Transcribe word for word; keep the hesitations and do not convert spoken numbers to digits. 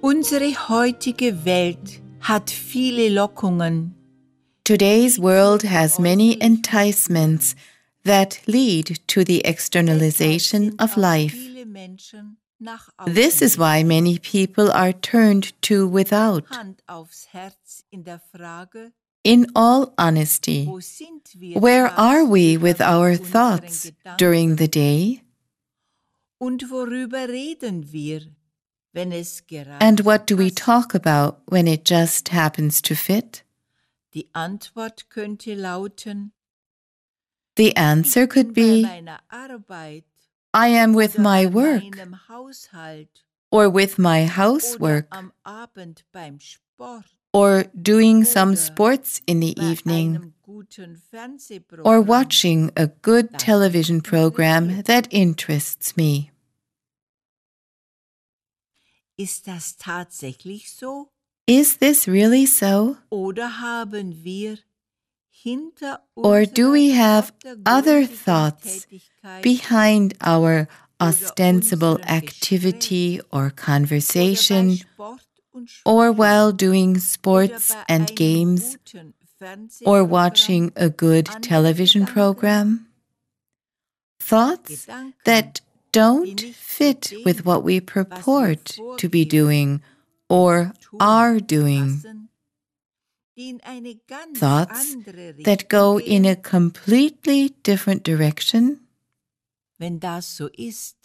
Unsere heutige Welt hat viele Lockungen. Today's world has many enticements that lead to the externalization of life. This is why many people are turned to without. In all honesty, where are we with our thoughts during the day? And what do we talk about when it just happens to fit? Die Antwort könnte lauten: The answer could be, I am with my work, or with my housework, or doing some sports in the evening, or watching a good television program that interests me. Ist das tatsächlich so? Is this really so? Oder haben wir hinter Or do we have other thoughts behind our ostensible activity or conversation, or while doing sports and games, or watching a good television program? Thoughts that don't fit with what we purport to be doing or are doing. Thoughts that go in a completely different direction? Wenn das so ist,